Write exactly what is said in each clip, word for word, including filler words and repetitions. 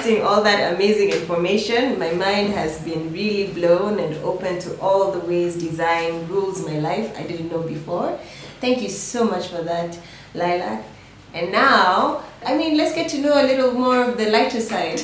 digesting all that amazing information. My mind has been really blown and open to all the ways design rules my life I didn't know before. Thank you so much for that, Lilac. And now, I mean, let's get to know a little more of the lighter side.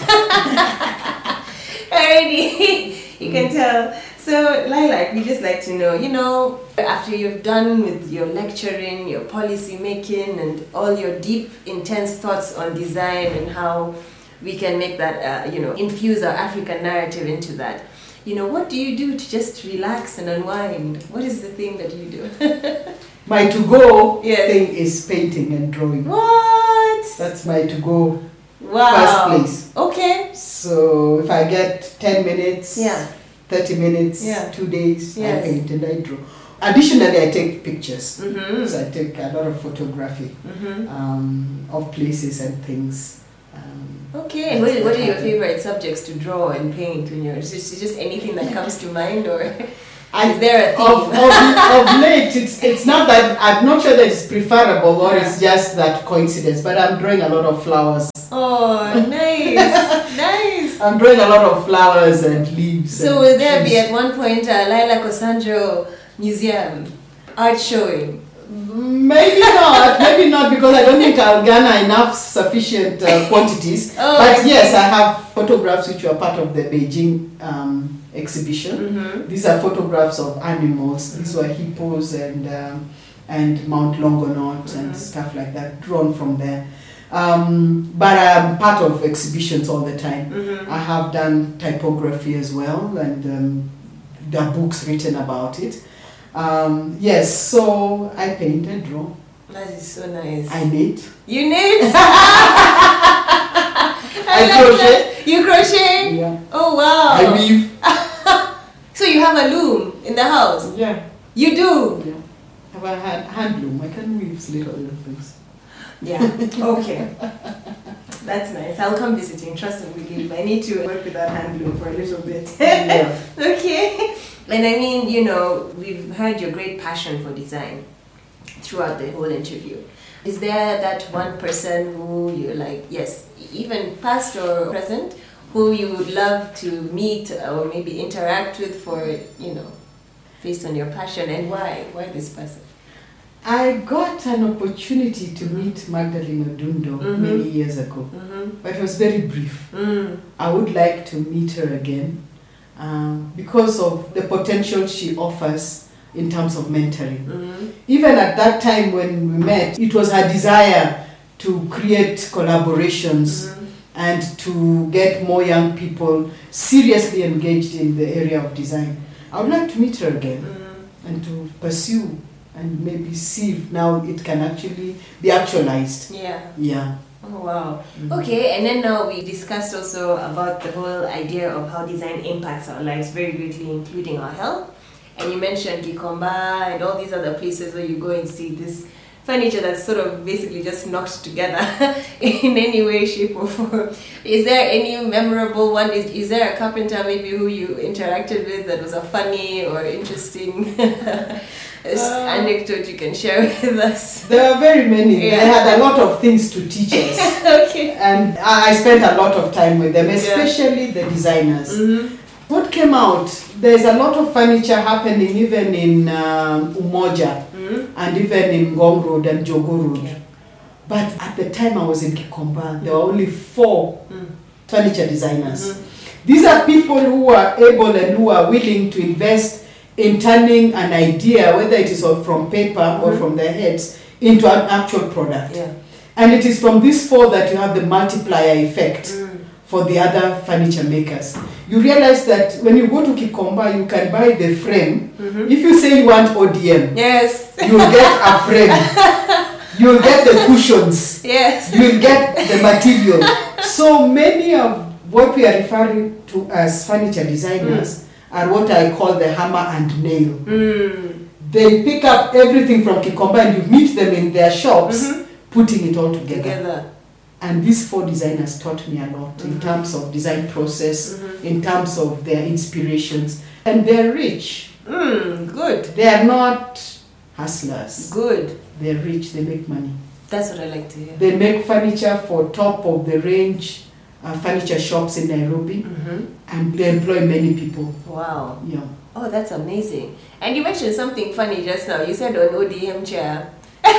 Already, you can tell. So, Lilac, we just like to know, you know, after you've done with your lecturing, your policy making, and all your deep, intense thoughts on design and how we can make that, uh, you know, infuse our African narrative into that. You know, what do you do to just relax and unwind? What is the thing that you do? My to-go Yes. thing is painting and drawing. What? That's my to-go Wow. first place. Okay. So if I get ten minutes, Yeah. thirty minutes, Yeah. two days, Yes. I paint and I draw. Additionally, I take pictures. Mm-hmm. So I take a lot of photography Mm-hmm. um, of places and things. Um, Okay, and what, what are your favorite subjects to draw and paint when you're, is it just anything that comes to mind, or I, is there a theme? Of, of, of late, it's, it's not that, I'm not sure that it's preferable or Yeah. it's just that coincidence, but I'm drawing a lot of flowers. Oh, nice, nice. I'm drawing a lot of flowers and leaves. So and will there trees. be at one point a Lilac Osanjo museum art showing? Maybe not, maybe not, because I don't think I'll garner enough sufficient uh, quantities. Oh, but I see. yes, I have photographs which were part of the Beijing um, exhibition. Mm-hmm. These are photographs of animals. These were hippos and um, and Mount Longonot Mhm. and stuff like that, drawn from there. Um, but I'm part of exhibitions all the time. Mm-hmm. I have done typography as well, and um, there are books written about it. Um, yes, so I paint and draw. That is so nice. I knit. You knit? I like crochet. that. You crochet? Yeah. Oh wow. I weave. So you have a loom in the house? Yeah. You do? Yeah. I have a hand, hand loom. I can weave little little things. Yeah. Okay. That's nice. I'll come visiting. Trust and believe. I need to work with that hand loom for a little bit. Yeah. Okay. And I mean, you know, we've heard your great passion for design throughout the whole interview. Is there that one person who you're like, yes, even past or present, who you would love to meet or maybe interact with for, you know, based on your passion, and why? Why this person? I got an opportunity to meet Magdalene Odundo Mhm. many years ago, Mm-hmm. but it was very brief. Mm. I would like to meet her again um, because of the potential she offers in terms of mentoring. Mm-hmm. Even at that time when we met, it was her desire to create collaborations Mm-hmm. and to get more young people seriously engaged in the area of design. I would like to meet her again Mm-hmm. and to pursue and maybe see if now it can actually be actualized. Yeah. Yeah. Oh wow. Mhm. Okay, and then now we discussed also about the whole idea of how design impacts our lives very greatly, including our health. And you mentioned Gikomba and all these other places where you go and see this furniture that's sort of basically just knocked together in any way, shape or form. Is there any memorable one? Is, is there a carpenter maybe who you interacted with that was a funny or interesting Uh, anecdote you can share with us? There are very many. Yeah. They had a lot of things to teach us. Okay. And I I spent a lot of time with them, especially the designers. Mm-hmm. What came out? There's a lot of furniture happening even in um, Umoja Mm-hmm. and even in Ngong Road and Jogo Road. Yeah. But at the time I was in Kikomba, there were only four Mm. furniture designers. Mhm. These are people who are able and who are willing to invest in turning an idea, whether it is from paper or Mhm. from their heads, into an actual product. Yeah. And it is from these four that you have the multiplier effect Mm. for the other furniture makers. You realize that when you go to Kikomba, you can buy the frame. Mhm. If you say you want O D M, Yes. you'll get a frame. You'll get the cushions. Yes. You'll get the material. So many of what we are referring to as furniture designers are what I call the hammer and nail. Mm. They pick up everything from Kikomba and you meet them in their shops, Mhm. putting it all together. Together. And these four designers taught me a lot in Mhm. terms of design process, Mhm. in terms of their inspirations. And they're rich. Mm. Good. They are not hustlers. Good. They're rich, they make money. That's what I like to hear. They make furniture for top of the range uh, furniture shops in Nairobi, Mm-hmm. and they employ many people. Wow. Yeah. Oh, that's amazing. And you mentioned something funny just now. You said on O D M chair.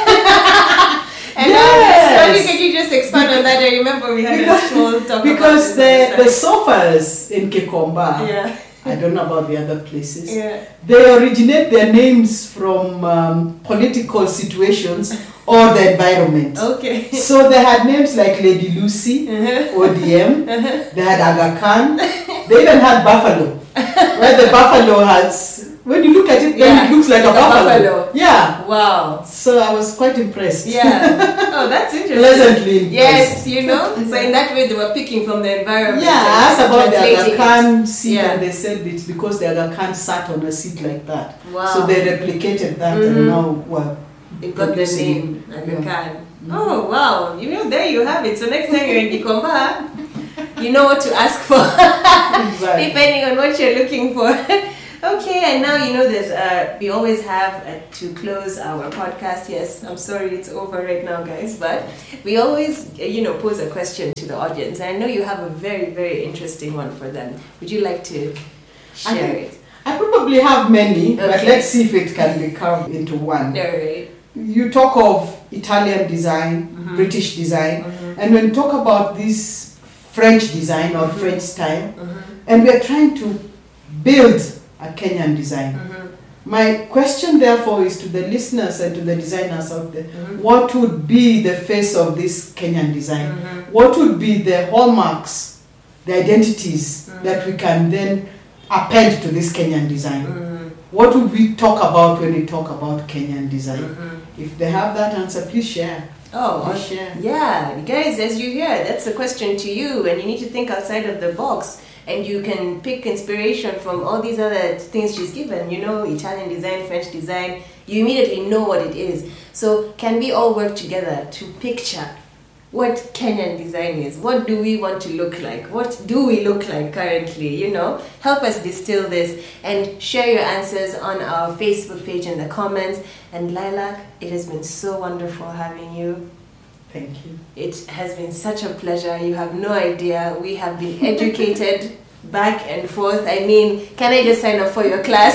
And Yes. now, sorry, can you just expand on that? I remember we had Because- a small talk Because about the, this. the sofas in Kikomba, Yeah. I don't know about the other places, Yeah. they originate their names from um, political situations or the environment. Okay. So they had names like Lady Lucy, Uh-huh. O D M, they had Aga Khan, they even had Buffalo, where the buffalo has, when you look at it, then Yeah, it looks like a like a buffalo. buffalo. Yeah, Wow. so I was quite impressed. Yeah. Oh, that's interesting. Pleasantly impressed. Yes, you know. So in that way, they were picking from the environment. Yeah, I asked and about the translating Aga Khan seat, Yeah. and they said it's because the Aga Khan sat on a seat like that. it. Wow. So they replicated that Mhm. and now were It got the producing name it. Aga Yeah. Khan. Mhm. Oh wow! You know, there you have it. So next time you're in Gikomba, you know what to ask for, Exactly. depending on what you're looking for. Okay, and now you know there's uh we always have uh, to close our podcast. Yes, I'm sorry it's over right now, guys, but we always uh, you know pose a question to the audience, and I know you have a very very interesting one for them. Would you like to I share think- it? I probably have many, but Okay. let's see if it can be carved into one. All right. You talk of Italian design, Mhm. British design, Mhm. and when you talk about this French design or French style, Mhm. and we are trying to build a Kenyan design. Mhm. My question, therefore, is to the listeners and to the designers out there: Mhm. what would be the face of this Kenyan design? Mhm. What would be the hallmarks, the identities Mhm. that we can then append to this Kenyan design? Mhm. What would we talk about when we talk about Kenyan design? Mhm. If they have that answer, please share. Oh, Please share. yeah, guys, as you hear, that's a question to you, and you need to think outside of the box. And you can pick inspiration from all these other things she's given, you know, Italian design, French design. You immediately know what it is. So, can we all work together to picture what Kenyan design is? What do we want to look like? What do we look like currently? You know, help us distill this and share your answers on our Facebook page in the comments. And Lilac, it has been so wonderful having you. Thank you. It has been such a pleasure. You have no idea. We have been educated back and forth. I mean, can I just sign up for your class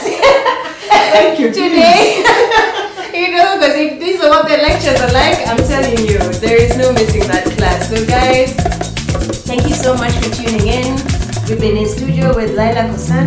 Thank you. today? You know, because if these are what the lectures are like, I'm telling you, there is no missing that class. So guys, thank you so much for tuning in. We've been in studio with Laila Kosan.